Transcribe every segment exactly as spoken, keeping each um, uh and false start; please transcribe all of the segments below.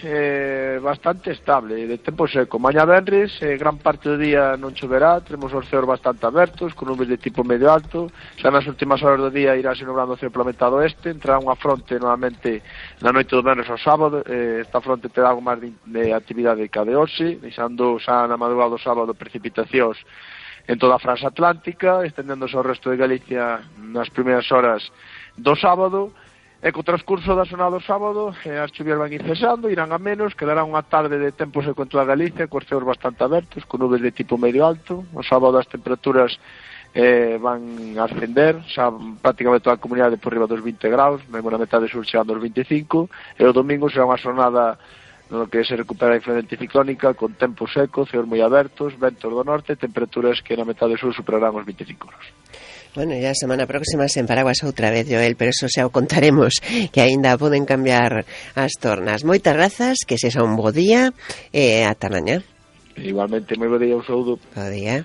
eh, bastante estable, de tempo seco. Mañá venres, eh, gran parte do día non choverá, teremos os ceos bastante abertos, con nubes de tipo medio alto. Xa nas últimas horas do día irá se nublando o ceo polo metade oeste, entrará unha fronte novamente na noite do venres ao sábado. Eh, esta fronte terá algo máis de, de actividade que a de hoxe, deixando xa na madrugada do sábado precipitacións en toda a franxa atlántica, estendéndose ao resto de Galicia nas primeiras horas do sábado. E co transcurso da xornada do sábado, eh, as chuvias van ir cesando, irán a menos, quedará unha tarde de tempo seco en toda Galicia, cos ceos bastante abertos, con nubes de tipo medio alto. O sábado as temperaturas eh, van a ascender, xa prácticamente toda a comunidade por riba dos vinte graus, mesmo na metade sur chegando aos vinte e cinco, e o domingo será unha xornada no que se recupera a influencia ciclónica, con tempo seco, ceos moi abertos, ventos do norte, temperaturas que na metade sur superarán os vinte e cinco graus. Bueno, ya a semana próxima sen paraguas outra vez, Joel, pero eso xa o contaremos, que aínda poden cambiar as tornas. Moitas grazas, que sexa un bo día, e ata mañá. Igualmente, moi bo día, un saúdo. Bo día.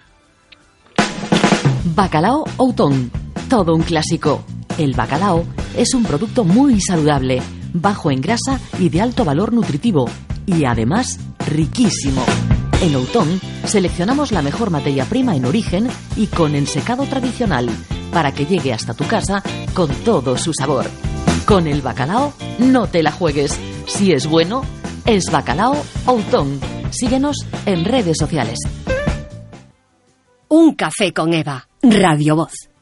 Bacalao Outón, todo un clásico. El bacalao es un producto muy saludable, bajo en grasa y de alto valor nutritivo, y además riquísimo. En Outón seleccionamos la mejor materia prima en origen y con ensecado tradicional para que llegue hasta tu casa con todo su sabor. Con el bacalao no te la juegues. Si es bueno, es Bacalao Outón. Síguenos en redes sociales. Un café con Eva, Radio Voz.